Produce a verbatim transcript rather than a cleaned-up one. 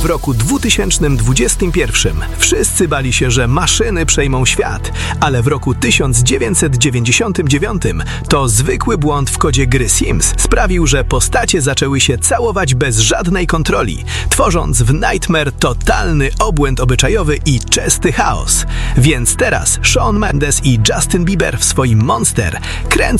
w roku dwa tysiące dwudziestym pierwszym. Wszyscy bali się, że maszyny przejmą świat, ale w roku tysiąc dziewięćset dziewięćdziesiątym dziewiątym to zwykły błąd w kodzie gry Sims sprawił, że postacie zaczęły się całować bez żadnej kontroli, tworząc w Nightmare totalny obłęd obyczajowy i czysty chaos. Więc teraz Shawn Mendes i Justin Bieber w swoim Monster kręcą